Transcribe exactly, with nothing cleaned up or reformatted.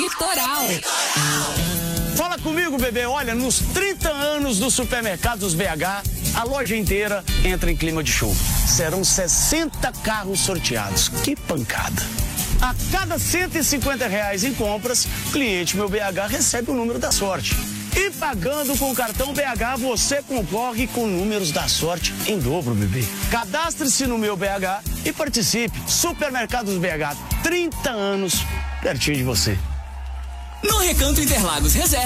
Litoral. Fala comigo, bebê. Olha, nos trinta anos do Supermercados B H, a loja inteira entra em clima de show. Serão sessenta carros sorteados. Que pancada. A cada cento e cinquenta reais em compras, o cliente Meu B H recebe o número da sorte. E pagando com o cartão B H, você concorre com números da sorte em dobro, bebê. Cadastre-se no Meu B H e participe. Supermercados B H, trinta anos, pertinho de você. No Recanto Interlagos Reserva.